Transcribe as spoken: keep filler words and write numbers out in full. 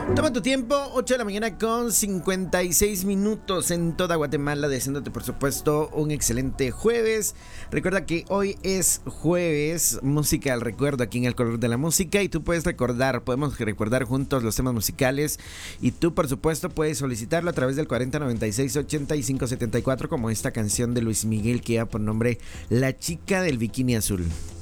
Toma tu tiempo, ocho de la mañana con cincuenta y seis minutos en toda Guatemala, deseándote por supuesto un excelente jueves. Recuerda que hoy es jueves, música al recuerdo aquí en El Color de la Música, y tú puedes recordar, podemos recordar juntos los temas musicales, y tú por supuesto puedes solicitarlo a través del cuarenta noventa y seis ochenta y cinco setenta y cuatro, como esta canción de Luis Miguel que lleva por nombre La Chica del Bikini Azul.